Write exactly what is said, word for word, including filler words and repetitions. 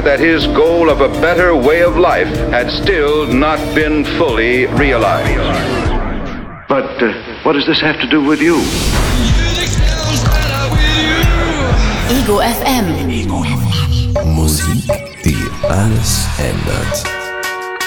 that his goal of a better way of life had still not been fully realized. But uh, what does this have to do with you? Ego F M. Ego F M. Musik, die alles ändert.